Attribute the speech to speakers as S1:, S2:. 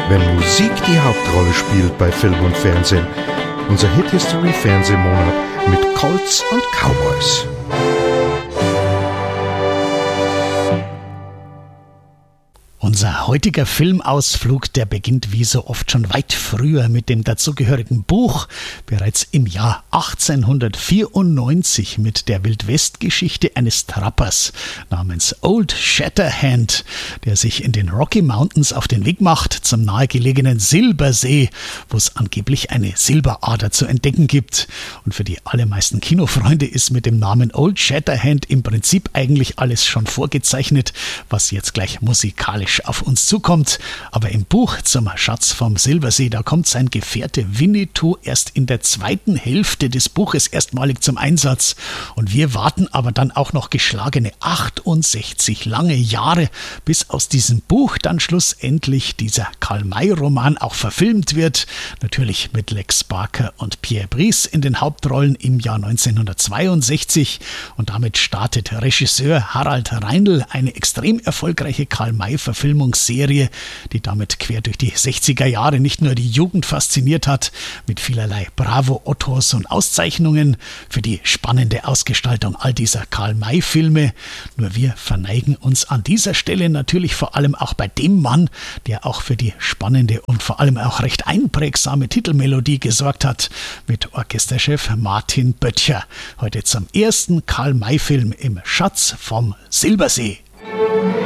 S1: wenn Musik die Hauptrolle spielt bei Film und Fernsehen. Unser Hit History Fernsehmonat mit Colts und Cowboys.
S2: Unser heutiger Filmausflug, der beginnt wie so oft schon weit früher mit dem dazugehörigen Buch, bereits im Jahr 1894 mit der Wildwest-Geschichte eines Trappers namens Old Shatterhand, der sich in den Rocky Mountains auf den Weg macht zum nahegelegenen Silbersee, wo es angeblich eine Silberader zu entdecken gibt. Und für die allermeisten Kinofreunde ist mit dem Namen Old Shatterhand im Prinzip eigentlich alles schon vorgezeichnet, was jetzt gleich musikalisch auf uns zukommt. Aber im Buch zum Schatz vom Silbersee, da kommt sein Gefährte Winnetou erst in der zweiten Hälfte des Buches erstmalig zum Einsatz. Und wir warten aber dann auch noch geschlagene 68 lange Jahre, bis aus diesem Buch dann schlussendlich dieser Karl-May-Roman auch verfilmt wird. Natürlich mit Lex Barker und Pierre Brice in den Hauptrollen im Jahr 1962. Und damit startet Regisseur Harald Reinl eine extrem erfolgreiche Karl-May-Verfilmungsserie, die damit quer durch die 60er Jahre nicht nur die Jugend fasziniert hat, mit vielerlei Bravo-Ottos und Auszeichnungen für die spannende Ausgestaltung all dieser Karl-May-Filme. Nur wir verneigen uns an dieser Stelle natürlich vor allem auch bei dem Mann, der auch für die spannende und vor allem auch recht einprägsame Titelmelodie gesorgt hat, mit Orchesterchef Martin Böttcher. Heute zum ersten Karl-May-Film im Schatz vom Silbersee.